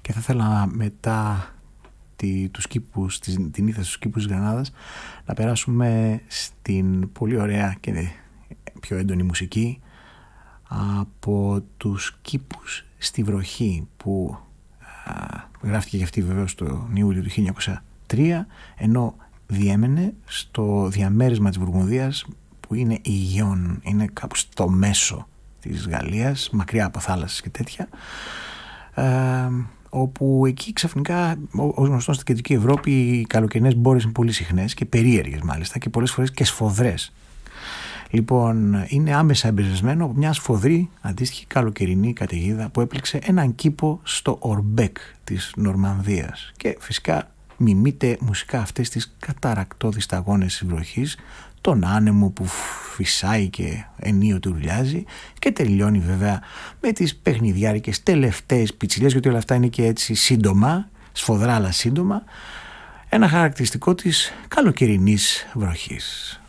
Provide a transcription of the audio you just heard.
Και θα ήθελα μετά τους κήπους, την ύφεση στους κήπους της Γρανάδας, να περάσουμε στην πολύ ωραία και πιο έντονη μουσική από τους κήπους στη βροχή, που γράφτηκε και αυτή βεβαίως το Ιούλιο του 1903, ενώ διέμενε στο διαμέρισμα της Βουργουνδίας, που είναι η Γιόν, είναι κάπου στο μέσο της Γαλλίας, μακριά από θάλασσες και τέτοια, όπου εκεί ξαφνικά, ως γνωστό στην Κεντρική Ευρώπη, οι καλοκαιρινές μπόρες είναι πολύ συχνές και περίεργες μάλιστα, και πολλές φορές και σφοδρές. Λοιπόν, είναι άμεσα εμπερισμένο από μια σφοδρή αντίστοιχη καλοκαιρινή καταιγίδα που έπληξε έναν κήπο στο Ορμπέκ της Νορμανδίας, και φυσικά μιμείται μουσικά αυτές τις καταρακτώδεις σταγόνες της βροχής, τον άνεμο που φυσάει και ενίοτε ουρλιάζει, και τελειώνει βέβαια με τις παιχνιδιάρικες τελευταίες πιτσιλιές, γιατί όλα αυτά είναι και έτσι σύντομα, σφοδρά αλλά σύντομα, ένα χαρακτηριστικό της καλοκαιρινής βροχής.